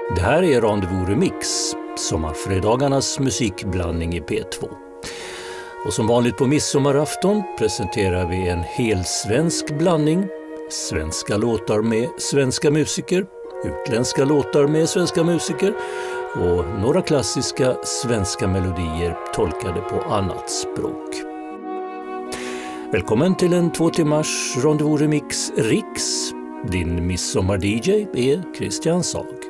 Det här är Rendezvous Remix, sommarfredagarnas musikblandning i P2. Och som vanligt på midsommarafton presenterar vi en helsvensk blandning. Svenska låtar med svenska musiker, utländska låtar med svenska musiker och några klassiska svenska melodier tolkade på annat språk. Välkommen till en 2 timmars Rendezvous Remix Riks. Din midsommar-DJ är Christian Sag.